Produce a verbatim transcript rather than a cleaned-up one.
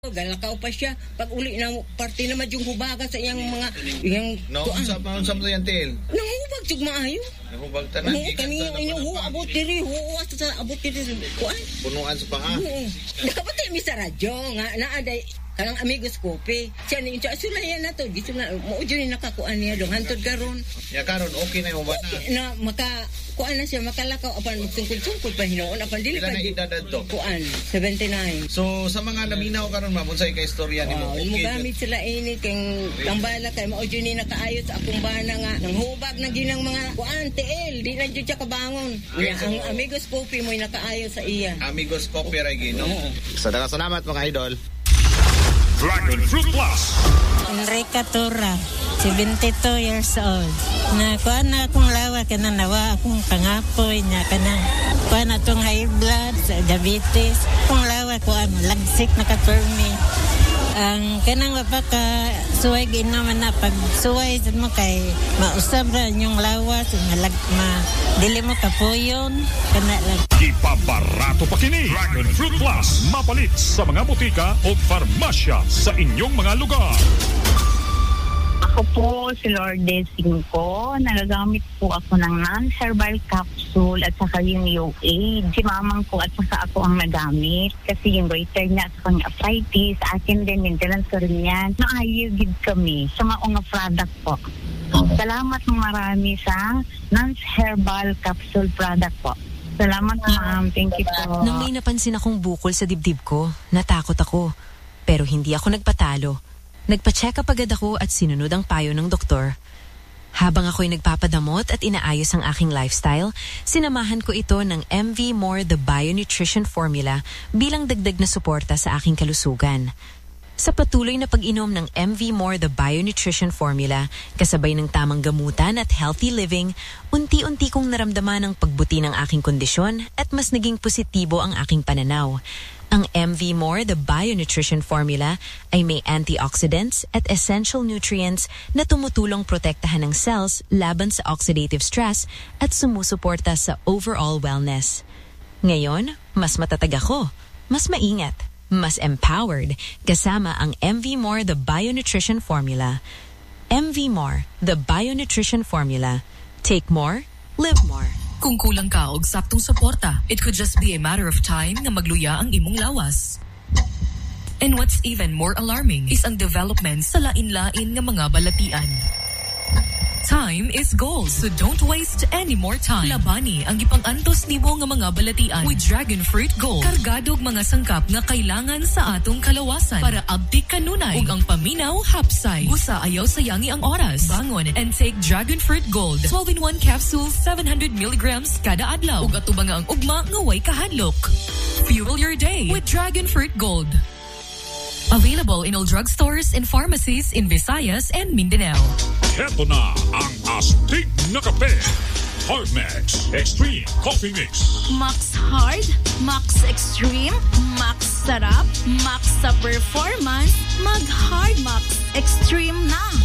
Galakaw pa siya pag uli na party naman yung hubaga sa iyang mga iyang no unsa pa unsa mo yan til nangubag jud maayo nangubag tanan gikan kani inyo hu abot diri hu sa abot diri kuan punuan sa paa nakapatay mi sa radyo nga naa day kanang amigos kopi siya ni siya sulayan na to gisu na mo jud ni nakakuan niya dong hantod karon ya karon okay na yung bana na maka kuan na siya makalakaw apan magsungkod-sungkod pa hinuon apan dili pa edad to kuan seventy-nine. So sa mga naminaw karon ma'am unsay ka istorya nimo? Okay, mo gamit sila ini kay tambala kay mao jud ni nakaayo sa akong bana nga nang hubag na ginang mga kuan tiil di na jud siya kabangon. Okay, so, ang amigos kopi mo nakaayo sa iya. Amigos kopi ra gino. Sa daghang salamat mga idol. Dragon Fruit Plus. Enrica Tura, seventy-two years old. Na kuan na akong lawa kana nawa akong pangapoy nya kana kuan atong high blood, diabetes. Kung lawa kuan lagsik naka-permi. Ang kanang mapaka suway ginaman na pag suway sa mo kay mausab ra yung lawas malag ma dili mo kapuyon kana lang Ipabarato pa kini Dragon Fruit Plus mapalit sa mga butika o farmasya sa inyong mga lugar. Ako po si Lourdes Cinco. Nagagamit po ako ng non-herbal capsule at saka yung U A. Si mamang ko at saka ako ang nagamit. Kasi yung goiter niya at saka yung arthritis, akin din, maintenance ko rin yan. Naayugid kami sa mga unga product po. Salamat marami sa non-herbal capsule product po. Salamat ma'am. Thank you po. Nang may napansin akong bukol sa dibdib ko, natakot ako. Pero hindi ako nagpatalo. Nagpa-check up agad ako at sinunod ang payo ng doktor. Habang ako'y nagpapadamot at inaayos ang aking lifestyle, sinamahan ko ito ng M V More The Bio-Nutrition Formula bilang dagdag na suporta sa aking kalusugan. Sa patuloy na pag-inom ng M V More The Bio-Nutrition Formula, kasabay ng tamang gamutan at healthy living, unti-unti kong naramdaman ang pagbuti ng aking kondisyon at mas naging positibo ang aking pananaw. Ang M V More The Bio-Nutrition Formula ay may antioxidants at essential nutrients na tumutulong protektahan ng cells laban sa oxidative stress at sumusuporta sa overall wellness. Ngayon, mas matatag ako, mas maingat, mas empowered kasama ang M V More The Bio-Nutrition Formula. M V More The Bio-Nutrition Formula. Take more, live more. Kung kulang ka og saktong suporta, it could just be a matter of time na magluya ang imong lawas. And what's even more alarming is ang development sa lain-lain nga mga balatian. Time is gold, so don't waste any more time. Labani ang ipang-antos nimo nga mga balatian with Dragon Fruit Gold. Kargadog mga sangkap nga kailangan sa atong kalawasan para abtik kanunay ug ang paminaw hapsay. Gusa ayaw sayangi ang oras. Bangon and take Dragon Fruit Gold. twelve in one capsules, seven hundred milligrams kada adlaw. Ug atubang nga ang ugma nga way kahadlok. Fuel your day with Dragon Fruit Gold. Available in all drugstores and pharmacies in Visayas and Mindanao. Heto na ang astig na kape. Hardmax Extreme Coffee Mix. Max Hard, Max Extreme, Max Sarap, Max sa performance, mag Hard Max Extreme na.